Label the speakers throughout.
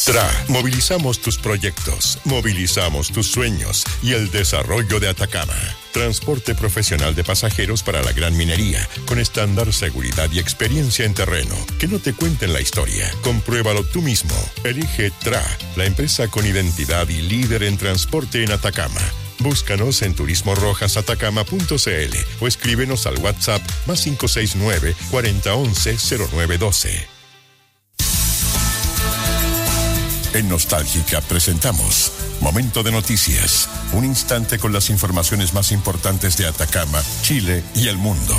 Speaker 1: TRA, movilizamos tus proyectos, movilizamos tus sueños y el desarrollo de Atacama. Transporte profesional de pasajeros para la gran minería, con estándar, seguridad y experiencia en terreno. Que no te cuenten la historia. Compruébalo tú mismo. Elige TRA, la empresa con identidad y líder en transporte en Atacama. Búscanos en turismorojasatacama.cl o escríbenos al WhatsApp +569 4011 0912. En Nostálgica presentamos Momento de Noticias, un instante con las informaciones más importantes de Atacama, Chile y el mundo.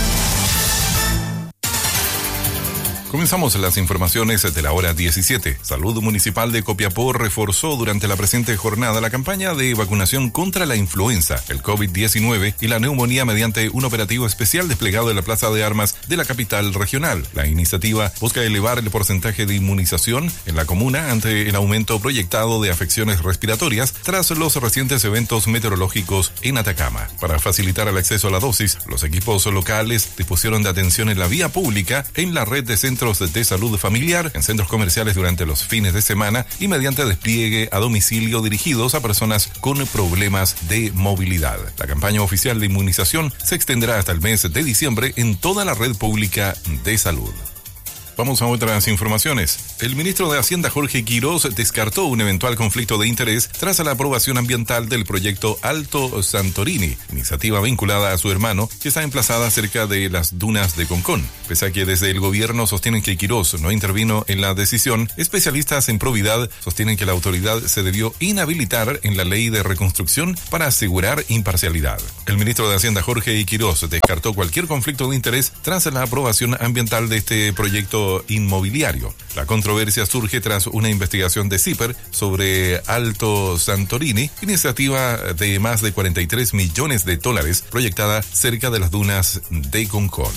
Speaker 2: Comenzamos las informaciones de la hora 17. Salud Municipal de Copiapó reforzó durante la presente jornada la campaña de vacunación contra la influenza, el COVID-19 y la neumonía mediante un operativo especial desplegado en la Plaza de Armas de la capital regional. La iniciativa busca elevar el porcentaje de inmunización en la comuna ante el aumento proyectado de afecciones respiratorias tras los recientes eventos meteorológicos en Atacama. Para facilitar el acceso a la dosis, los equipos locales dispusieron de atención en la vía pública, en la red de centros de salud familiar, en centros comerciales durante los fines de semana y mediante despliegue a domicilio dirigidos a personas con problemas de movilidad. La campaña oficial de inmunización se extenderá hasta el mes de diciembre en toda la red pública de salud. Vamos a otras informaciones. El ministro de Hacienda, Jorge Quirós, descartó un eventual conflicto de interés tras la aprobación ambiental del proyecto Alto Santorini, iniciativa vinculada a su hermano, que está emplazada cerca de las dunas de Concón. Pese a que desde el gobierno sostienen que Quirós no intervino en la decisión, especialistas en probidad sostienen que la autoridad se debió inhabilitar en la ley de reconstrucción para asegurar imparcialidad. El ministro de Hacienda, Jorge Quirós, descartó cualquier conflicto de interés tras la aprobación ambiental de este proyecto inmobiliario. La controversia surge tras una investigación de CIPER sobre Alto Santorini, iniciativa de más de $43 millones proyectada cerca de las dunas de Concón.